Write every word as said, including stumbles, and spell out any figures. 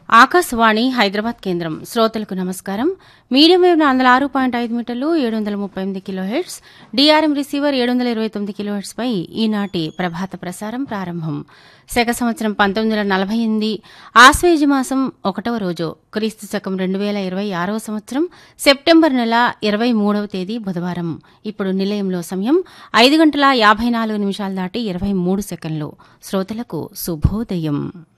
ఆకాశవాణి హైదరాబాద్ కేంద్రం శ్రోతలకు నమస్కారం. మీడియం వేవ్ వంద ఆరు పాయింట్ ఐదు మీటర్లు ఏడు వందల ముప్పై ఎనిమిది కిలో హెర్ట్స్, డీఆర్ఎం రిసీవర్ ఏడు వందల ఇరవై తొమ్మిది కిలో హెర్ట్స్ పై ఈనాటి ప్రభాత ప్రసారం ప్రారంభం. శక సంవత్సరం పంతొమ్మిది వందల నలభై ఎనిమిది ఆశ్వేజ మాసం ఒకటవ రోజు, క్రీస్తు శకం రెండు వేల ఇరవై ఆరవ సంవత్సరం సెప్టెంబర్ నెల ఇరవై మూడవ తేదీ బుధవారం. ఇప్పుడు నిలయంలో సమయం ఐదు గంటల యాభై నాలుగు నిమిషాలు దాటి ఇరవై మూడు సెకండ్లు. శ్రోతలకు శుభోదయం.